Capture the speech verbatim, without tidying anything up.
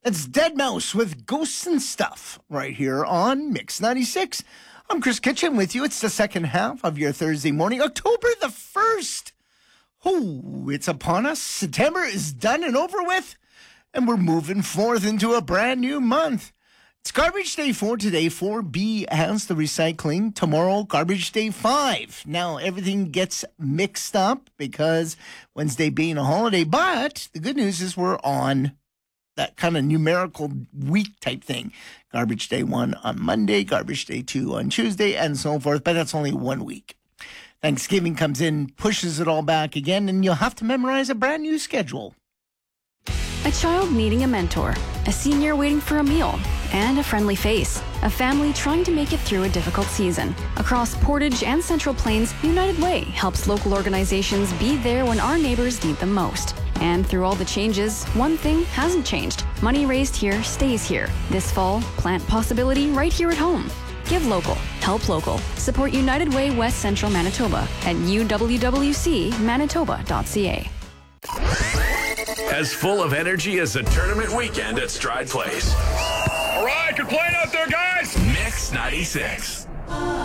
That's deadmau five with Ghosts and Stuff right here on Mix ninety-six. I'm Chris Kitchen with you. It's the second half of your Thursday morning, October the first. Oh, it's upon us. September is done and over with, and we're moving forth into a brand new month. It's Garbage Day four today. four B has the recycling. Tomorrow, Garbage Day five. Now, everything gets mixed up because Wednesday being a holiday, but the good news is we're on that kind of numerical week type thing. Garbage Day one on Monday, Garbage Day two on Tuesday, and so forth, but that's only one week. Thanksgiving comes in, pushes it all back again, and you'll have to memorize a brand new schedule. A child needing a mentor, a senior waiting for a meal, and a friendly face. A family trying to make it through a difficult season. Across Portage and Central Plains, United Way helps local organizations be there when our neighbors need them most. And through all the changes, one thing hasn't changed. Money raised here stays here. This fall, plant possibility right here at home. Give local. Help local. Support United Way West Central Manitoba at u w w c manitoba dot c a. As full of energy as a tournament weekend at Stride Place. All right, good playing out there, guys. Mix ninety-six.